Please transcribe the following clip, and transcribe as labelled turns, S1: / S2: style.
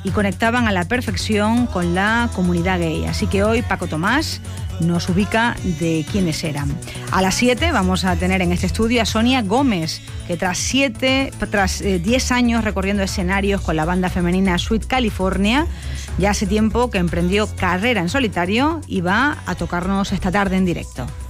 S1: y conectaban a la perfección con la comunidad gay. Así que hoy Paco Tomás nos ubica de quiénes eran. A las 7 vamos a tener en este estudio a Sonia Gómez, que tras 10 años recorriendo escenarios con la banda femenina Sweet California, ya hace tiempo que emprendió carrera en solitario y va a tocarnos esta tarde en directo.